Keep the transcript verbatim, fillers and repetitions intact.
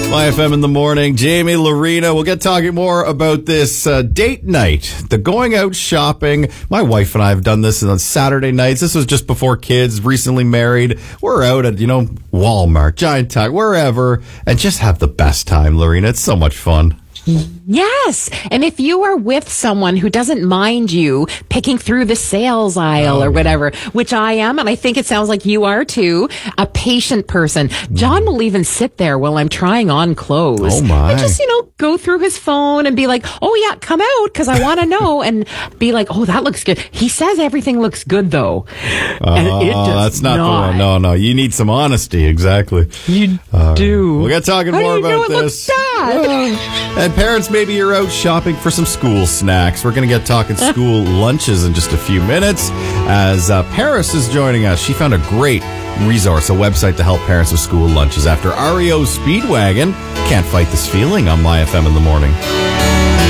Y F M in the morning. Jamie, Lorena, we'll get talking more about this uh, date night, the going out shopping. My wife and I have done this on Saturday nights. This was just before kids, recently married. We're out at, you know, Walmart, Giant Tiger, wherever, and just have the best time, Lorena. It's so much fun. Yes. And if you are with someone who doesn't mind you picking through the sales aisle oh, or whatever, yeah. which I am, and I think it sounds like you are too, a patient person, John will even sit there while I'm trying on clothes. Oh my. And just, you know, go through his phone and be like, oh yeah, come out because I want to know, and be like, oh, that looks good. He says everything looks good though. Oh, and it does that's not, not the one. No, no. You need some honesty. Exactly. You uh, do. We'll get talking How more do you about know it this. Looks bad? And parents, maybe you're out shopping for some school snacks. We're going to get talking school lunches in just a few minutes as uh, Paris is joining us. She found a great resource, a website to help parents with school lunches after R E O Speedwagon. Can't fight this feeling on Y F M in the morning.